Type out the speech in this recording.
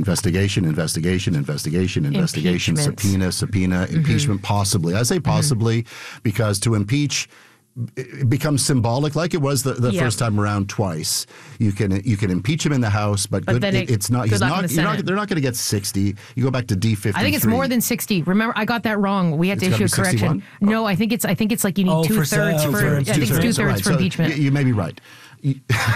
investigation, subpoena, impeachment, possibly. I say possibly because to impeach it becomes symbolic, like it was the first time around twice. You can impeach him in the House, but it's not. They're not going to get 60. You go back to D53. I think it's more than 60. Remember, I got that wrong. We had to issue a correction. 61? No, I think it's like you need 2/3 for impeachment. You may be right.